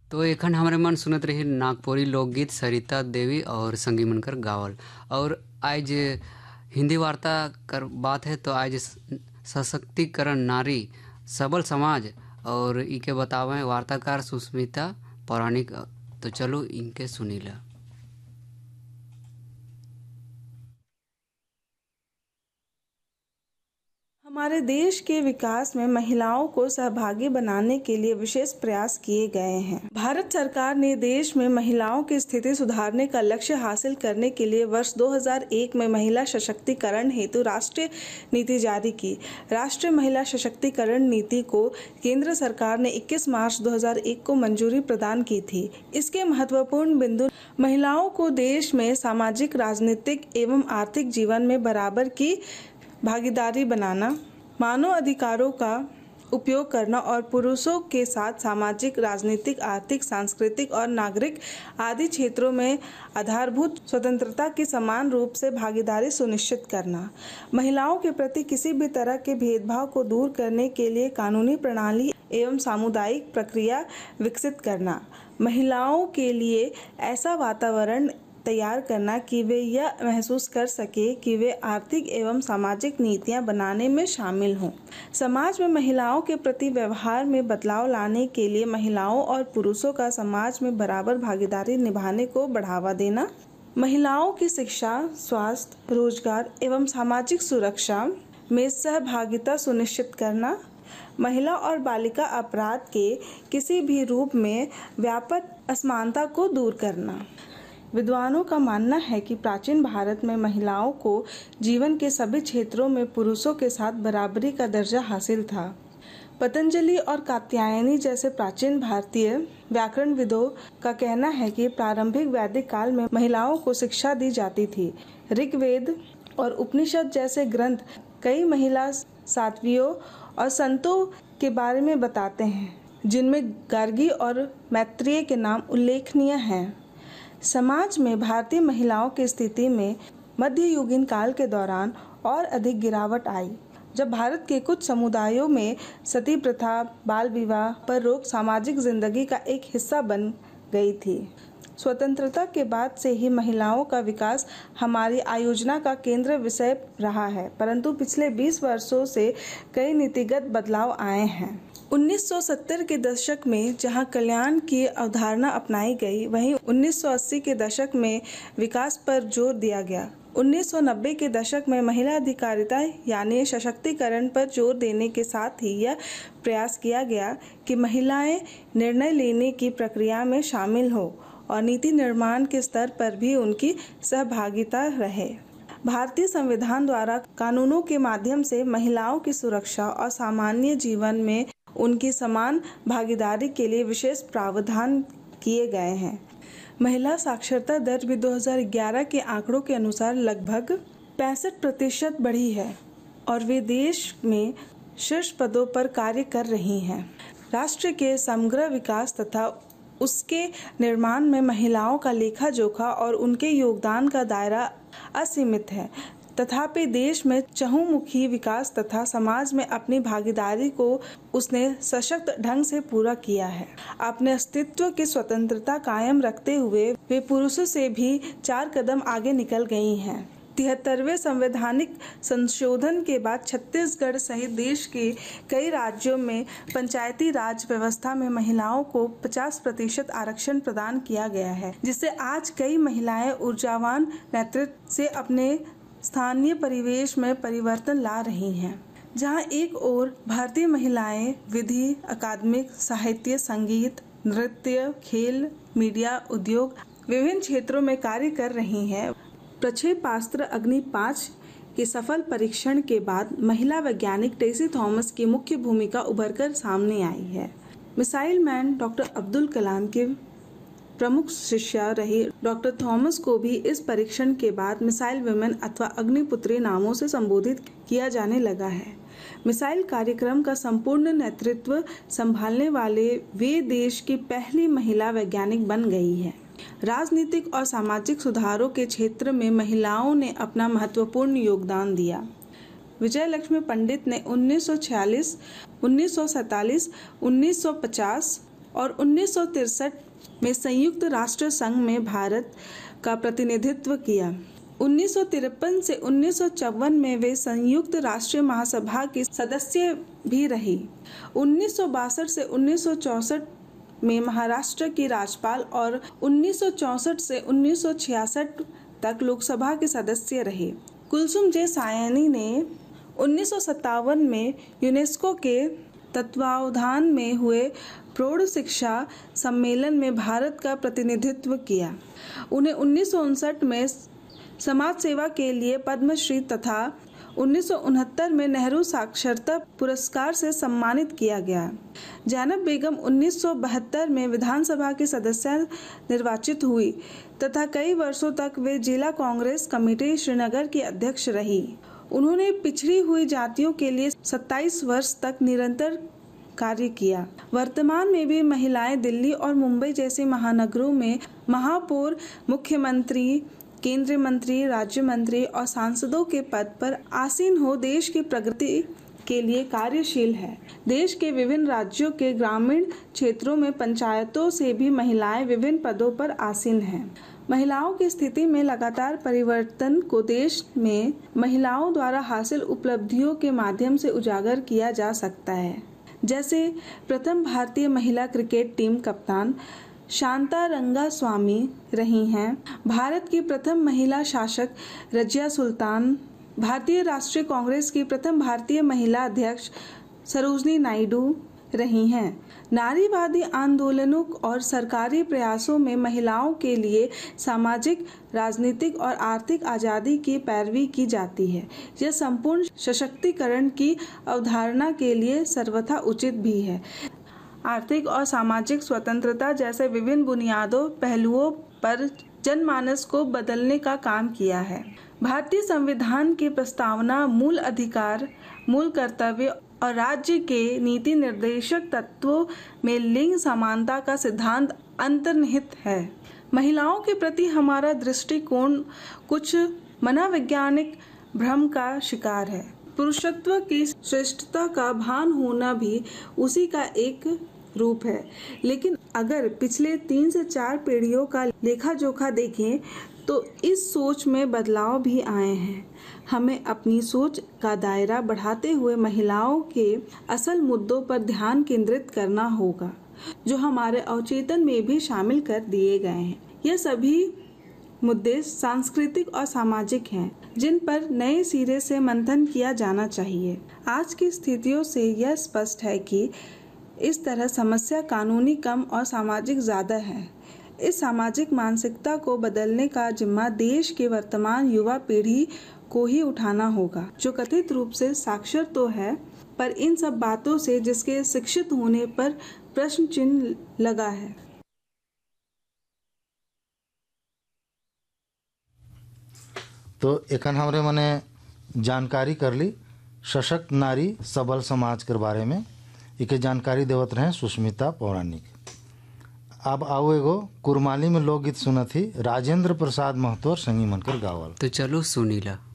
तो एखन हमरे मन सुनत रही नागपुरी लोकगीत सरिता देवी और संगी मनकर गावल। और आज हिंदी वार्ता कर बात है तो आज सशक्तिकरण नारी सबल समाज और इके बतावें वार्ताकार सुष्मिता पौराणिक। तो चलो इनके सुनीला। हमारे देश के विकास में महिलाओं को सहभागी बनाने के लिए विशेष प्रयास किए गए हैं। भारत सरकार ने देश में महिलाओं की स्थिति सुधारने का लक्ष्य हासिल करने के लिए वर्ष 2001 में महिला सशक्तिकरण हेतु राष्ट्रीय नीति जारी की। राष्ट्रीय महिला सशक्तिकरण नीति को केंद्र सरकार ने 21 मार्च 2001 को मंजूरी प्रदान की थी। इसके महत्वपूर्ण बिंदु महिलाओं को देश में सामाजिक, राजनीतिक एवं आर्थिक जीवन में बराबर की भागीदारी बनाना, मानव अधिकारों का उपयोग करना और पुरुषों के साथ सामाजिक, राजनीतिक, आर्थिक, सांस्कृतिक और नागरिक आदि क्षेत्रों में आधारभूत स्वतंत्रता की समान रूप से भागीदारी सुनिश्चित करना। महिलाओं के प्रति किसी भी तरह के भेदभाव को दूर करने के लिए कानूनी प्रणाली एवं सामुदायिक प्रक्रिया विकसित करना। महिलाओं के लिए ऐसा वातावरण तैयार करना कि वे यह महसूस कर सके कि वे आर्थिक एवं सामाजिक नीतियां बनाने में शामिल हों। समाज में महिलाओं के प्रति व्यवहार में बदलाव लाने के लिए महिलाओं और पुरुषों का समाज में बराबर भागीदारी निभाने को बढ़ावा देना। महिलाओं की शिक्षा, स्वास्थ्य, रोजगार एवं सामाजिक सुरक्षा में सहभागिता सुनिश्चित करना। महिला और बालिका अपराध के किसी भी रूप में व्यापक असमानता को दूर करना। विद्वानों का मानना है कि प्राचीन भारत में महिलाओं को जीवन के सभी क्षेत्रों में पुरुषों के साथ बराबरी का दर्जा हासिल था। पतंजलि और कात्यायनी जैसे प्राचीन भारतीय व्याकरणविदों का कहना है कि प्रारंभिक वैदिक काल में महिलाओं को शिक्षा दी जाती थी। ऋग्वेद और उपनिषद जैसे ग्रंथ कई महिला साध्वियों और संतों के बारे में बताते हैं, जिनमें गार्गी और मैत्रेय के नाम उल्लेखनीय हैं। समाज में भारतीय महिलाओं की स्थिति में मध्ययुगीन काल के दौरान और अधिक गिरावट आई, जब भारत के कुछ समुदायों में सती प्रथा, बाल विवाह पर रोक सामाजिक जिंदगी का एक हिस्सा बन गई थी। स्वतंत्रता के बाद से ही महिलाओं का विकास हमारी आयोजना का केंद्र विषय रहा है, परंतु पिछले 20 वर्षों से कई नीतिगत बदलाव आए हैं। 1970 के दशक में जहां कल्याण की अवधारणा अपनाई गई, वहीं 1980 के दशक में विकास पर जोर दिया गया। 1990 के दशक में महिला अधिकारिता यानी सशक्तिकरण पर जोर देने के साथ ही यह प्रयास किया गया कि महिलाएं निर्णय लेने की प्रक्रिया में शामिल हो और नीति निर्माण के स्तर पर भी उनकी सहभागिता रहे। भारतीय संविधान द्वारा कानूनों के माध्यम से महिलाओं की सुरक्षा और सामान्य जीवन में उनकी समान भागीदारी के लिए विशेष प्रावधान किए गए हैं। महिला साक्षरता दर भी 2011 के आंकड़ों के अनुसार लगभग 65% बढ़ी है और वे देश में शीर्ष पदों पर कार्य कर रही हैं। राष्ट्र के समग्र विकास तथा उसके निर्माण में महिलाओं का लेखा जोखा और उनके योगदान का दायरा असीमित है। तथापि देश में चहुमुखी विकास तथा समाज में अपनी भागीदारी को उसने सशक्त ढंग से पूरा किया है। अपने अस्तित्व की स्वतंत्रता कायम रखते हुए वे पुरुषों से भी 4 कदम आगे निकल गई हैं। 73वें संवैधानिक संशोधन के बाद छत्तीसगढ़ सहित देश के कई राज्यों में पंचायती राज व्यवस्था में महिलाओं को 50% आरक्षण प्रदान किया गया है, जिससे आज कई महिलाएं ऊर्जावान नेतृत्व से अपने स्थानीय परिवेश में परिवर्तन ला रही हैं। जहां एक ओर भारतीय महिलाएं विधि, अकादमिक, साहित्य, संगीत, नृत्य, खेल, मीडिया, उद्योग विभिन्न क्षेत्रों में कार्य कर रही हैं, प्रक्षेपास्त्र अग्नि 5 के सफल परीक्षण के बाद महिला वैज्ञानिक टेसी थॉमस की मुख्य भूमिका उभरकर सामने आई है। Missile man doctor Abdul Kalam के प्रमुख शिष्या रही डॉक्टर थॉमस को भी इस परीक्षण के बाद मिसाइल वुमेन अथवा अग्निपुत्री नामों से संबोधित किया जाने लगा है। मिसाइल कार्यक्रम का संपूर्ण नेतृत्व संभालने वाले वे देश की पहली महिला वैज्ञानिक बन गई है। राजनीतिक और सामाजिक सुधारों के क्षेत्र में महिलाओं ने अपना महत्वपूर्ण योगदान दिया। विजयलक्ष्मी पंडित ने 1946, 1947, 1950 और 1963 में संयुक्त राष्ट्र संघ में भारत का प्रतिनिधित्व किया। 1953 से 1954 में वे संयुक्त राष्ट्र महासभा की सदस्य भी रही। 1962 से 1964 में महाराष्ट्र की राज्यपाल और 1964 से 1966 तक लोकसभा के सदस्य रहे। कुलसुम जे सायनी ने 1957 में यूनेस्को के तत्वावधान में हुए प्रौढ़ शिक्षा सम्मेलन में भारत का प्रतिनिधित्व किया। उन्हें 1959 में समाज सेवा के लिए पद्मश्री तथा 1969 में नेहरू साक्षरता पुरस्कार से सम्मानित किया गया। जैनब बेगम 1972 में विधानसभा की सदस्य निर्वाचित हुई तथा कई वर्षों तक वे जिला कांग्रेस कमेटी श्रीनगर की अध्यक्ष रही। उन्होंने पिछड़ी हुई जातियों के लिए 27 वर्ष तक निरंतर कार्य किया। वर्तमान में भी महिलाएं दिल्ली और मुंबई जैसे महानगरों में महापौर, मुख्यमंत्री, केंद्रीय मंत्री, राज्य मंत्री और सांसदों के पद पर आसीन हो देश की प्रगति के लिए कार्यशील है। देश के विभिन्न राज्यों के ग्रामीण क्षेत्रों में पंचायतों से भी महिलाएं विभिन्न पदों पर आसीन हैं। महिलाओं की स्थिति में लगातार परिवर्तन को देश में महिलाओं द्वारा हासिल उपलब्धियों के माध्यम से उजागर किया जा सकता है। जैसे प्रथम भारतीय महिला क्रिकेट टीम कप्तान शांता रंगास्वामी रही हैं, भारत की प्रथम महिला शासक रजिया सुल्तान, भारतीय राष्ट्रीय कांग्रेस की प्रथम भारतीय महिला अध्यक्ष सरोजनी नायडू रही हैं। नारीवादी आंदोलनों और सरकारी प्रयासों में महिलाओं के लिए सामाजिक, राजनीतिक और आर्थिक आजादी की पैरवी की जाती है। यह संपूर्ण सशक्तिकरण की अवधारणा के लिए सर्वथा उचित भी है। आर्थिक और सामाजिक स्वतंत्रता जैसे विभिन्न बुनियादों पहलुओं पर जनमानस को बदलने का काम किया है। भारतीय संविधान की प्रस्तावना मूल अधिकार, मूल कर्तव्य और राज्य के नीति निर्देशक तत्वों में लिंग समानता का सिद्धांत अंतर्निहित है। महिलाओं के प्रति हमारा दृष्टिकोण कुछ मनोवैज्ञानिक भ्रम का शिकार है। पुरुषत्व की श्रेष्ठता का भान होना भी उसी का एक रूप है। लेकिन अगर पिछले 3 से 4 पीढ़ियों का लेखा जोखा देखें तो इस सोच में बदलाव भी आए हैं। हमें अपनी सोच का दायरा बढ़ाते हुए महिलाओं के असल मुद्दों पर ध्यान केंद्रित करना होगा, जो हमारे अवचेतन में भी शामिल कर दिए गए हैं। यह सभी मुद्दे सांस्कृतिक और सामाजिक हैं, जिन पर नए सिरे से मंथन किया जाना चाहिए। आज की स्थितियों से यह स्पष्ट है कि इस तरह समस्या कानूनी कम और सामाजिक ज्यादा है। इस सामाजिक मानसिकता को बदलने का जिम्मा देश के वर्तमान युवा पीढ़ी को ही उठाना होगा, जो कथित रूप से साक्षर तो है, पर इन सब बातों से जिसके शिक्षित होने पर प्रश्न चिन्ह लगा है। तो एखन हमरे मने जानकारी कर ली सशक्त नारी सबल समाज के बारे में। इके जानकारी देवत रहे सुष्मिता पौराणिक। अब आओ एगो कुरमाली में लोकगीत सुनत ही राजेंद्र प्रसाद महतो और संगी मनकर गावल। तो चलो सुनीला।